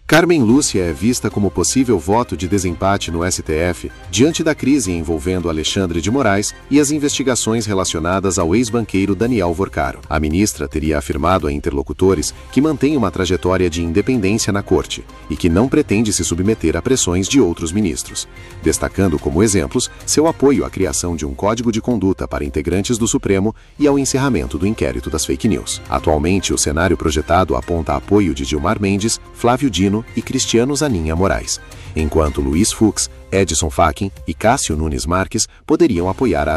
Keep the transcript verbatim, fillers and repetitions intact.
Carmen Lúcia é vista como possível voto de desempate no S T F diante da crise envolvendo Alexandre de Moraes e as investigações relacionadas ao ex-banqueiro Daniel Vorcaro. A ministra teria afirmado a interlocutores que mantém uma trajetória de independência na corte e que não pretende se submeter a pressões de outros ministros, destacando como exemplos seu apoio à criação de um código de conduta para integrantes do Supremo e ao encerramento do inquérito das fake news. Atualmente, o cenário projetado aponta apoio de Gilmar Mendes, Flávio Dino e Cristiano Zanin Moraes, enquanto Luiz Fux, Edson Fachin e Cássio Nunes Marques poderiam apoiar a